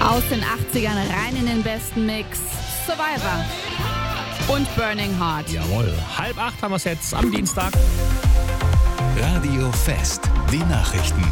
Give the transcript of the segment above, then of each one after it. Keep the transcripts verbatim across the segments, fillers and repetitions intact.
Aus den achtzigern rein in den besten Mix. Survivor und Burning Heart. Jawohl. Halb acht haben wir es jetzt am Dienstag. Radio Fest, die Nachrichten.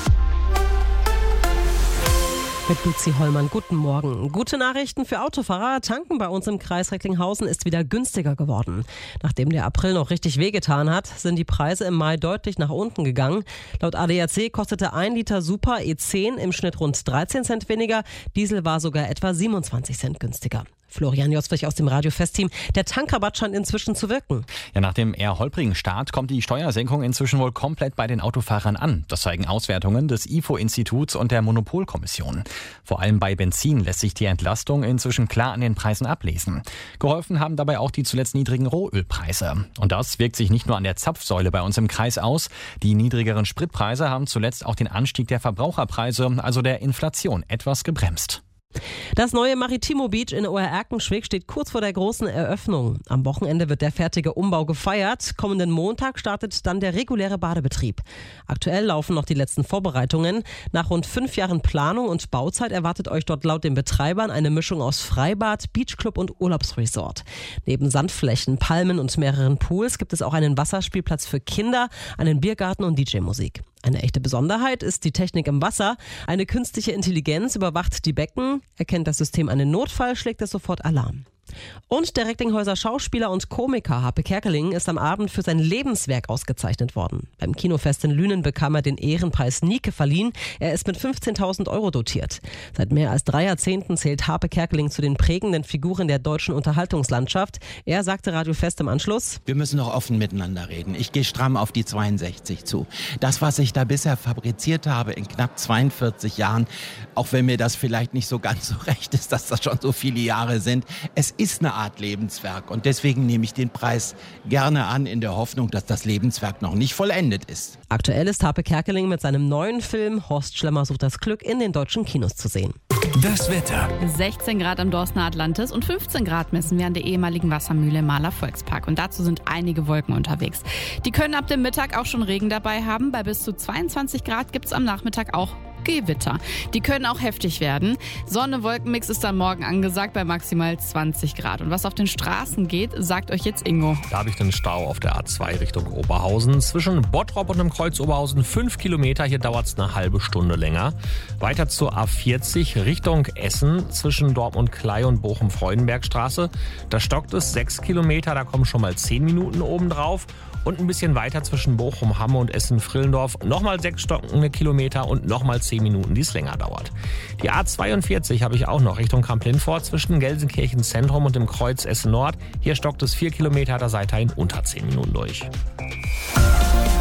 Mit Luzi Hollmann, guten Morgen. Gute Nachrichten für Autofahrer. Tanken bei uns im Kreis Recklinghausen ist wieder günstiger geworden. Nachdem der April noch richtig wehgetan hat, sind die Preise im Mai deutlich nach unten gegangen. Laut A D A C kostete ein Liter Super E zehn im Schnitt rund dreizehn Cent weniger. Diesel war sogar etwa siebenundzwanzig Cent günstiger. Florian Joswig aus dem Radio Fest-Team. Der Tankrabatt scheint inzwischen zu wirken. Ja, nach dem eher holprigen Start kommt die Steuersenkung inzwischen wohl komplett bei den Autofahrern an. Das zeigen Auswertungen des I F O-Instituts und der Monopolkommission. Vor allem bei Benzin lässt sich die Entlastung inzwischen klar an den Preisen ablesen. Geholfen haben dabei auch die zuletzt niedrigen Rohölpreise. Und das wirkt sich nicht nur an der Zapfsäule bei uns im Kreis aus. Die niedrigeren Spritpreise haben zuletzt auch den Anstieg der Verbraucherpreise, also der Inflation, etwas gebremst. Das neue Maritimo Beach in Oer-Erkenschwick steht kurz vor der großen Eröffnung. Am Wochenende wird der fertige Umbau gefeiert. Kommenden Montag startet dann der reguläre Badebetrieb. Aktuell laufen noch die letzten Vorbereitungen. Nach rund fünf Jahren Planung und Bauzeit erwartet euch dort laut den Betreibern eine Mischung aus Freibad, Beachclub und Urlaubsresort. Neben Sandflächen, Palmen und mehreren Pools gibt es auch einen Wasserspielplatz für Kinder, einen Biergarten und D J-Musik. Eine echte Besonderheit ist die Technik im Wasser. Eine künstliche Intelligenz überwacht die Becken. Erkennt das System einen Notfall, schlägt es sofort Alarm. Und der Recklinghäuser Schauspieler und Komiker Harpe Kerkeling ist am Abend für sein Lebenswerk ausgezeichnet worden. Beim Kinofest in Lünen bekam er den Ehrenpreis Nike verliehen. Er ist mit fünfzehntausend Euro dotiert. Seit mehr als drei Jahrzehnten zählt Harpe Kerkeling zu den prägenden Figuren der deutschen Unterhaltungslandschaft. Er sagte Radio Fest im Anschluss: Wir müssen noch offen miteinander reden. Ich gehe stramm auf die zweiundsechzig zu. Das, was ich da bisher fabriziert habe in knapp zweiundvierzig Jahren, auch wenn mir das vielleicht nicht so ganz so recht ist, dass das schon so viele Jahre sind, es ist eine Art Lebenswerk und deswegen nehme ich den Preis gerne an, in der Hoffnung, dass das Lebenswerk noch nicht vollendet ist. Aktuell ist Harpe Kerkeling mit seinem neuen Film Horst Schlemmer sucht das Glück in den deutschen Kinos zu sehen. Das Wetter. sechzehn Grad am Dorstener Atlantis und fünfzehn Grad messen wir an der ehemaligen Wassermühle im Mahler Volkspark. Und dazu sind einige Wolken unterwegs. Die können ab dem Mittag auch schon Regen dabei haben. Bei bis zu zweiundzwanzig Grad gibt es am Nachmittag auch Gewitter. Die können auch heftig werden. Sonne-Wolkenmix ist dann morgen angesagt bei maximal zwanzig Grad. Und was auf den Straßen geht, sagt euch jetzt Ingo. Da habe ich den Stau auf der A zwei Richtung Oberhausen. Zwischen Bottrop und dem Kreuz Oberhausen fünf Kilometer. Hier dauert es eine halbe Stunde länger. Weiter zur A vierzig Richtung Essen. Zwischen Dortmund-Klei und Bochum-Freudenbergstraße. Da stockt es sechs Kilometer. Da kommen schon mal zehn Minuten obendrauf. Und ein bisschen weiter zwischen Bochum, Hamme und Essen-Frillendorf nochmal sechs stockende Kilometer und nochmal zehn Minuten, die es länger dauert. Die A zweiundvierzig habe ich auch noch Richtung Kamp-Lindfort zwischen Gelsenkirchen Zentrum und dem Kreuz Essen Nord. Hier stockt es vier Kilometer, da seid ihr in unter zehn Minuten durch.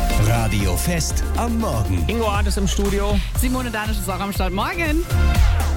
Radio Fest am Morgen. Ingo Hart ist im Studio. Simone Danisch ist auch am Start. Morgen.